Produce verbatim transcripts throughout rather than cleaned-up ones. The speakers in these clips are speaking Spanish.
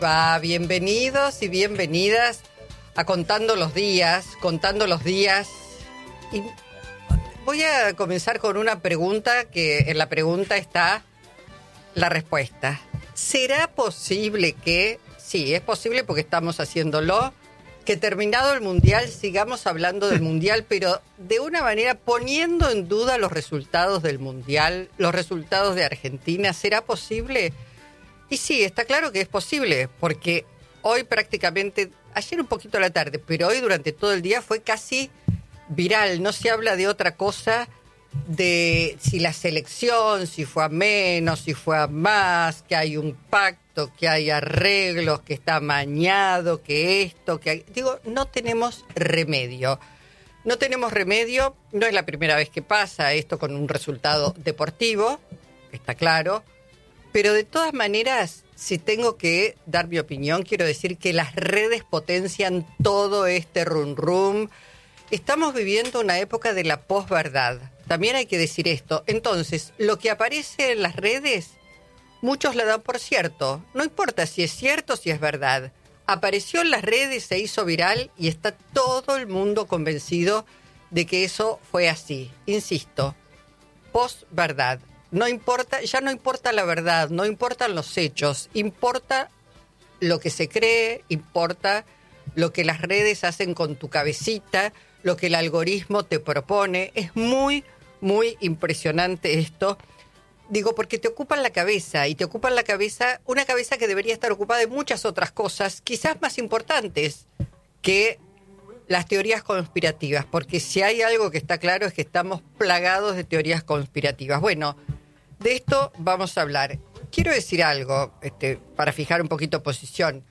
Va, bienvenidos y bienvenidas a Contando los Días, Contando los Días. Y voy a comenzar con una pregunta, que en la pregunta está la respuesta. ¿Será posible que, sí, es posible porque estamos haciéndolo, que terminado el Mundial sigamos hablando del Mundial, pero de una manera poniendo en duda los resultados del Mundial, los resultados de Argentina? ¿Será posible? Y sí, está claro que es posible, porque hoy prácticamente, ayer un poquito a la tarde, pero hoy durante todo el día fue casi viral. No se habla de otra cosa, de si la selección, si fue a menos, si fue a más, que hay un pacto, que hay arreglos, que está amañado, que esto, que hay... Digo, no tenemos remedio. No tenemos remedio, no es la primera vez que pasa esto con un resultado deportivo, está claro. Pero de todas maneras, si tengo que dar mi opinión, quiero decir que las redes potencian todo este rum rum. Estamos viviendo una época de la posverdad. También hay que decir esto. Entonces, lo que aparece en las redes, muchos la dan por cierto. No importa si es cierto o si es verdad. Apareció en las redes, se hizo viral y está todo el mundo convencido de que eso fue así. Insisto, posverdad. No importa, ya no importa la verdad, no importan los hechos, importa lo que se cree, importa lo que las redes hacen con tu cabecita, lo que el algoritmo te propone. Es muy, muy impresionante esto. Digo, porque te ocupan la cabeza, y te ocupan la cabeza, una cabeza que debería estar ocupada de muchas otras cosas, quizás más importantes que las teorías conspirativas, porque si hay algo que está claro es que estamos plagados de teorías conspirativas. Bueno, de esto vamos a hablar. Quiero decir algo, este, para fijar un poquito posición.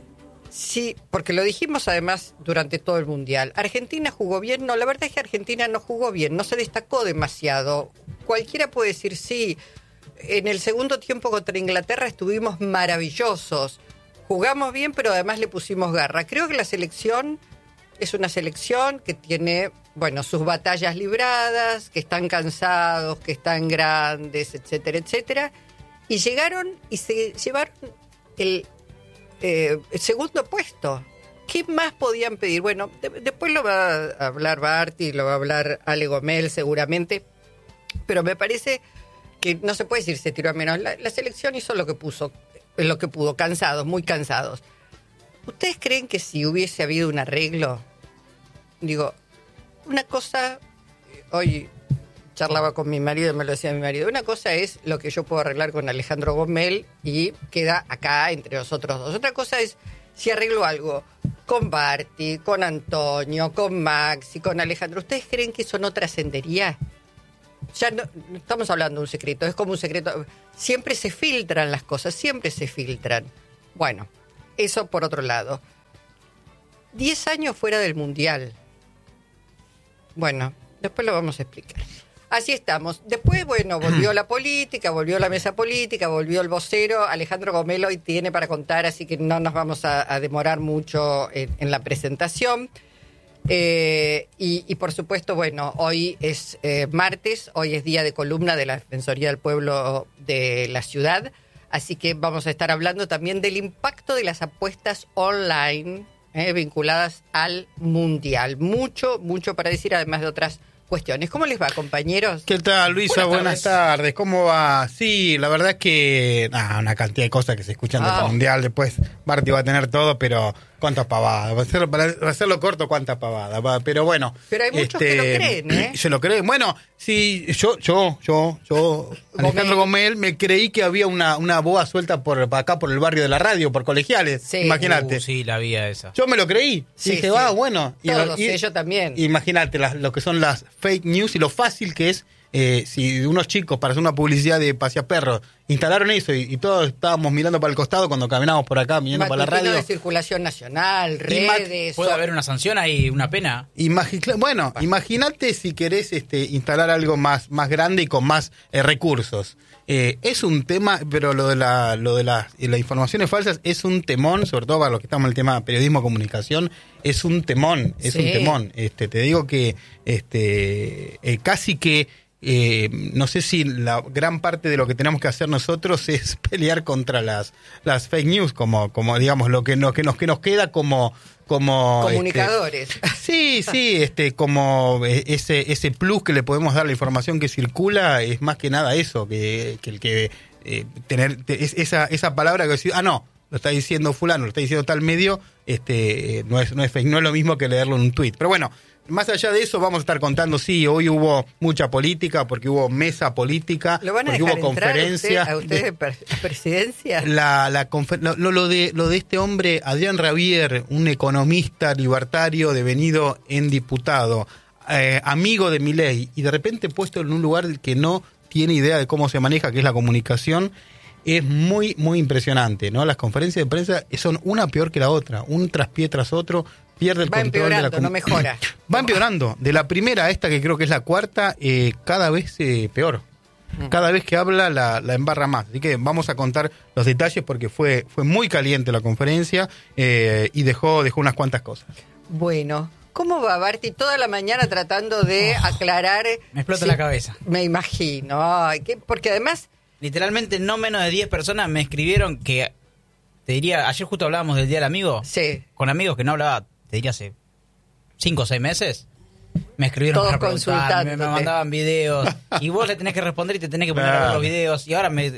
Sí, porque lo dijimos además durante todo el Mundial. ¿Argentina jugó bien? No, la verdad es que Argentina no jugó bien, no se destacó demasiado. Cualquiera puede decir sí. En el segundo tiempo contra Inglaterra estuvimos maravillosos. Jugamos bien, pero además le pusimos garra. Creo que la selección es una selección que tiene, bueno, sus batallas libradas, que están cansados, que están grandes, etcétera, etcétera. Y llegaron y se llevaron el, eh, el segundo puesto. ¿Qué más podían pedir? Bueno, de, después lo va a hablar Barty, lo va a hablar Ale Gomel seguramente, pero me parece que no se puede decir se tiró a menos. La, la selección hizo lo que puso, lo que pudo, cansados, muy cansados. ¿Ustedes creen que si hubiese habido un arreglo? Digo, una cosa, hoy charlaba con mi marido, me lo decía mi marido, una cosa es lo que yo puedo arreglar con Alejandro Gomel y queda acá entre nosotros dos. Otra cosa es si arreglo algo con Barty, con Antonio, con Maxi, con Alejandro. ¿Ustedes creen que eso no trascendería? Ya no, no estamos hablando de un secreto, es como un secreto. Siempre se filtran las cosas, siempre se filtran. Bueno, eso por otro lado. Diez años fuera del Mundial. Bueno, después lo vamos a explicar. Así estamos. Después, bueno, volvió la política, volvió la mesa política, volvió el vocero. Alejandro Gomel hoy tiene para contar, así que no nos vamos a, a demorar mucho en, en la presentación. Eh, y, y por supuesto, bueno, hoy es eh, martes, hoy es día de columna de la Defensoría del Pueblo de la ciudad. Así que vamos a estar hablando también del impacto de las apuestas online eh, vinculadas al Mundial. Mucho, mucho para decir, además de otras cuestiones. ¿Cómo les va, compañeros? ¿Qué tal, Luisa? Buenas, Buenas tardes. tardes. ¿Cómo va? Sí, la verdad es que ah, una cantidad de cosas que se escuchan oh. del Mundial. Después Barty va a tener todo, pero cuántas pavadas. Para hacerlo, para hacerlo corto, cuántas pavadas. Va, pero bueno. Pero hay muchos este, que lo creen, ¿eh? Se lo creen. Bueno, sí, yo, yo, yo, yo, Alejandro Gomel, me creí que había una, una boa suelta por acá, por el barrio de la radio, por Colegiales. Sí. Imagínate. Uh, sí, la vía esa. Yo me lo creí. Sí, dije, va, sí. ah, bueno. Todos, y, y, yo también. Imagínate las, lo que son las fake news y lo fácil que es, eh, si unos chicos para hacer una publicidad de Paseaperros instalaron eso y, y todos estábamos mirando para el costado cuando caminábamos por acá, mirando para la radio. de circulación nacional, redes. ¿Puede haber una sanción ahí, una pena? Imagi- bueno, imagínate si querés este, instalar algo más, más grande y con más eh, recursos. Eh, es un tema, pero lo de la, lo de la, las informaciones falsas es un temón, sobre todo para los que estamos en el tema periodismo, comunicación, es un temón, es sí. un temón. Este, te digo que este, eh, casi que eh, no sé si la gran parte de lo que tenemos que hacer nosotros es pelear contra las las fake news, como como digamos lo que nos que nos que nos queda como como comunicadores. Este, sí, sí, este como ese ese plus que le podemos dar a la información que circula es más que nada eso, que, que el que eh, tener es, esa esa palabra que decir, ah no, lo está diciendo fulano, lo está diciendo tal medio, este no es no es fake, no es lo mismo que leerlo en un tuit. Pero bueno, más allá de eso vamos a estar contando, sí, hoy hubo mucha política, porque hubo mesa política, ¿Lo van a porque dejar hubo conferencia. ¿A ustedes de per- presidencia? La, la confer- lo, lo, de, lo de este hombre, Adrián Rabier, un economista libertario devenido en diputado, eh, amigo de Milei, y de repente puesto en un lugar que no tiene idea de cómo se maneja, que es la comunicación, es muy, muy impresionante, ¿no? Las conferencias de prensa son una peor que la otra, un traspié tras otro, pierde el Va control de la empeorando, no mejora. Va empeorando. De la primera a esta, que creo que es la cuarta, eh, cada vez eh, peor. Cada vez que habla la, la embarra más. Así que vamos a contar los detalles porque fue fue muy caliente la conferencia eh, y dejó dejó unas cuantas cosas. Bueno, ¿cómo va Barty toda la mañana tratando de oh, aclarar? Me explota sí, la cabeza. Me imagino. Ay, ¿qué? Porque además... Literalmente no menos de diez personas me escribieron que, te diría, ayer justo hablábamos del Día del Amigo. Sí. Con amigos que no hablaba, te diría, hace cinco o seis meses. Me escribieron todos para preguntar, me, me mandaban videos. Y vos le tenés que responder y te tenés que poner claro. a ver los videos. Y ahora me...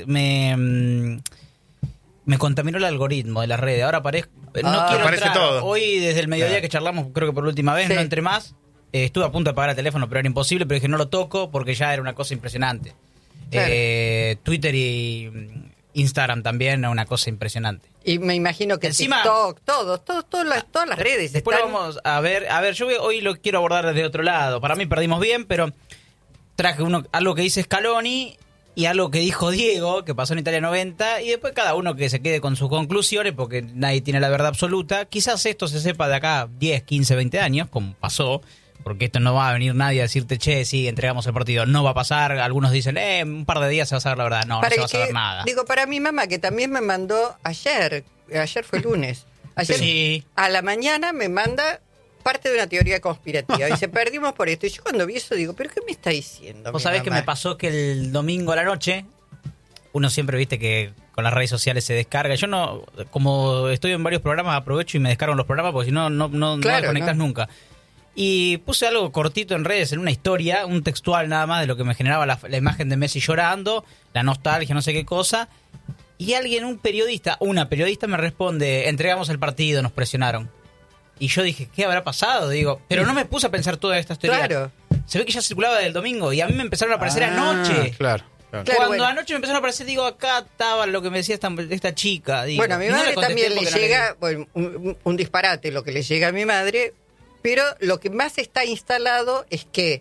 me Me contaminó el algoritmo de las redes. Ahora aparezco. No ah, quiero aparece entrar. todo. Hoy, desde el mediodía claro. que charlamos, creo que por última vez, sí. no entré más. Eh, estuve a punto de apagar el teléfono, pero era imposible. Pero dije, no lo toco porque ya era una cosa impresionante. Claro. Eh, Twitter y Instagram también, una cosa impresionante. Y me imagino que encima, TikTok, todos, todos, todas las, todas las redes. Después están... vamos a ver. A ver, yo hoy lo quiero abordar desde otro lado. Para mí perdimos bien, pero traje uno, algo que dice Scaloni y algo que dijo Diego, que pasó en Italia noventa, y después cada uno que se quede con sus conclusiones, porque nadie tiene la verdad absoluta. Quizás esto se sepa de acá diez, quince, veinte años, como pasó, porque esto no va a venir nadie a decirte, che, sí, entregamos el partido. No va a pasar. Algunos dicen, eh, un par de días se va a saber la verdad. No, para no se va a saber que, nada. Digo, para mi mamá, que también me mandó ayer, ayer fue lunes, ayer sí. a la mañana me manda parte de una teoría conspirativa. Y se perdimos por esto. Y yo cuando vi eso digo, ¿pero qué me está diciendo? Vos sabés que me pasó que el domingo a la noche, uno siempre viste que con las redes sociales se descarga. Yo no, como estoy en varios programas, aprovecho y me descargo los programas porque si no, no, no, claro, no desconectás no. nunca. Y puse algo cortito en redes, en una historia, un textual nada más de lo que me generaba la, la imagen de Messi llorando, la nostalgia, no sé qué cosa. Y alguien, un periodista, una periodista me responde, entregamos el partido, nos presionaron. Y yo dije, ¿qué habrá pasado? Digo, pero no me puse a pensar todas estas teorías. Claro. Se ve que ya circulaba del domingo y a mí me empezaron a aparecer ah, anoche. Claro. Claro. Cuando bueno. anoche me empezaron a aparecer, digo, acá estaba lo que me decía esta, esta chica. Digo, bueno, a mi madre no también le no llega, le... bueno, un, un disparate lo que le llega a mi madre, pero lo que más está instalado es que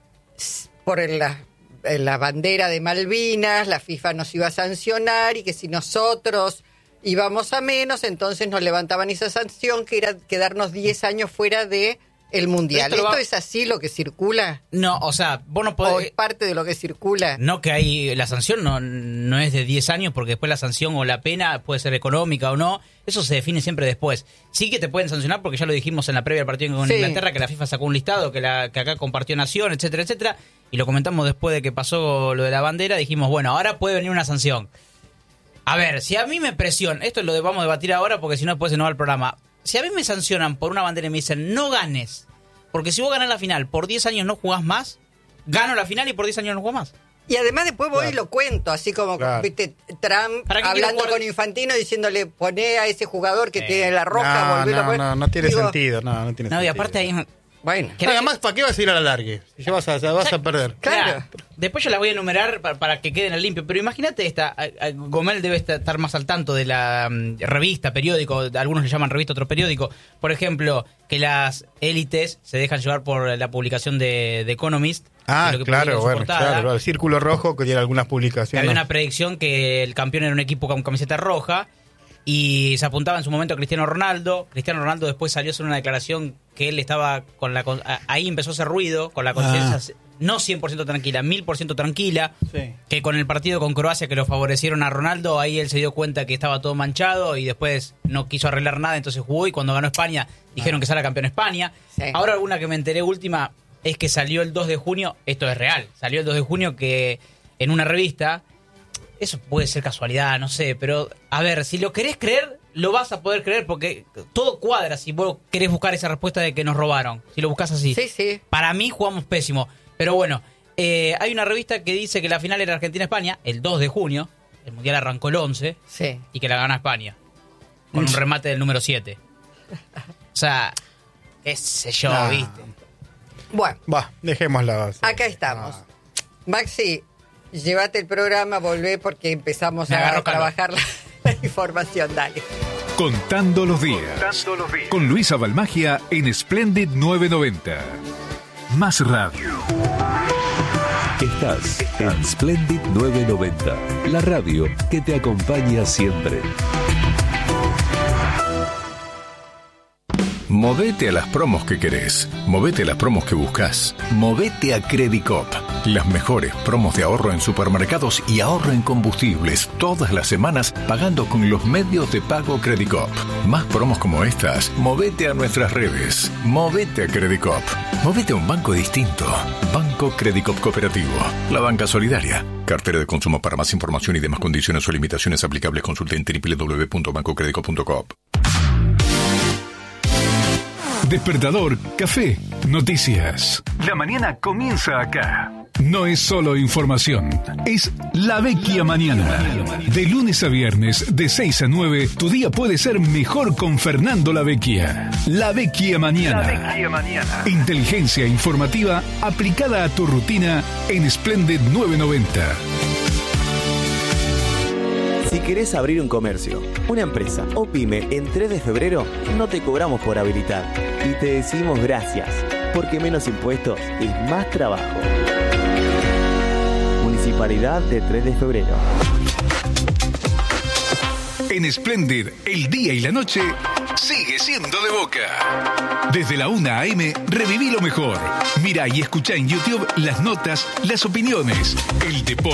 por la, la bandera de Malvinas, la FIFA nos iba a sancionar y que si nosotros íbamos a menos, entonces nos levantaban esa sanción que era quedarnos diez años fuera de el Mundial. ¿Esto, ¿Esto va... es así lo que circula? No, o sea, vos no podés... ¿O es parte de lo que circula? No, que hay... La sanción no, no es de diez años, porque después la sanción o la pena puede ser económica o no. Eso se define siempre después. Sí que te pueden sancionar, porque ya lo dijimos en la previa del partido con sí. Inglaterra, que la FIFA sacó un listado, que, la, que acá compartió Nación, etcétera, etcétera. Y lo comentamos después de que pasó lo de la bandera. Dijimos, bueno, ahora puede venir una sanción. A ver, si a mí me presionan... Esto lo vamos a debatir ahora, porque si no después se nos va el programa. Si a mí me sancionan por una bandera y me dicen, no ganes, porque si vos ganás la final, por diez años no jugás más, gano la final y por diez años no jugás más. Y además después voy claro. y lo cuento, así como, claro. viste, Trump hablando con Infantino, diciéndole, poné a ese jugador que eh. tiene la roja, no, volvelo no, a no, no tiene Digo, sentido, no, no tiene no, sentido. Y aparte hay... Bueno. No, además, ¿para qué vas a ir a la largue? Si ya vas a, ya vas a perder. Claro. Después yo las voy a enumerar para, para que queden al limpio. Pero imagínate esta. A, a Gomel debe estar más al tanto de la um, revista, periódico. Algunos le llaman revista, otro periódico. Por ejemplo, que las élites se dejan llevar por la publicación de, de Economist. Ah, lo que claro, bueno, claro. El Círculo Rojo, que tiene algunas publicaciones. Había una predicción que el campeón era un equipo con camiseta roja. Y se apuntaba en su momento a Cristiano Ronaldo. Cristiano Ronaldo después salió a hacer una declaración que él estaba con la... Ahí empezó a hacer ruido, con la conciencia ah. no cien por ciento tranquila, mil por ciento tranquila. Sí. Que con el partido con Croacia que lo favorecieron a Ronaldo, ahí él se dio cuenta que estaba todo manchado y después no quiso arreglar nada, entonces jugó y cuando ganó España dijeron ah. que sale campeón España. Sí. Ahora una que me enteré última, es que salió el dos de junio, esto es real, salió el dos de junio que en una revista, eso puede ser casualidad, no sé, pero a ver, si lo querés creer, lo vas a poder creer porque todo cuadra si vos querés buscar esa respuesta de que nos robaron, si lo buscas así. Sí, sí. Para mí jugamos pésimo, pero bueno, eh, hay una revista que dice que la final era Argentina-España, el dos de junio, el Mundial arrancó el once, sí, y que la gana España, con un remate del número siete. O sea, qué sé yo, nah. ¿viste? Bueno, Va, dejémosla. acá estamos. Ah. Maxi, llévate el programa, volvé porque empezamos Me a trabajar la, la información. Dale. Contando los días. Contando los días. Con Luisa Balmagia en Splendid novecientos noventa. Más radio. Estás en Splendid novecientos noventa, la radio que te acompaña siempre. Movete a las promos que querés. Movete a las promos que buscas. Movete a Credicop. Las mejores promos de ahorro en supermercados y ahorro en combustibles todas las semanas pagando con los medios de pago Credicop. Más promos como estas, movete a nuestras redes. Movete a Credicop. Movete a un banco distinto. Banco Credicop Cooperativo. La banca solidaria. Cartera de consumo. Para más información y demás condiciones o limitaciones aplicables, consulte en doble u doble u doble u punto banco credicop punto com. Despertador, café, noticias. La mañana comienza acá. No es solo información, es La Vecchia Mañana. De lunes a viernes, de seis a nueve, tu día puede ser mejor con Fernando La Vecchia. La Vecchia Mañana. La Vecchia Mañana. Inteligencia informativa aplicada a tu rutina en Splendid novecientos noventa. Si querés abrir un comercio, una empresa o pyme en tres de febrero, no te cobramos por habilitar. Y te decimos gracias, porque menos impuestos es más trabajo. Municipalidad de tres de febrero. En Splendid, el día y la noche sigue siendo de Boca. Desde la una a eme, reviví lo mejor. Mira y escucha en YouTube las notas, las opiniones, el deporte.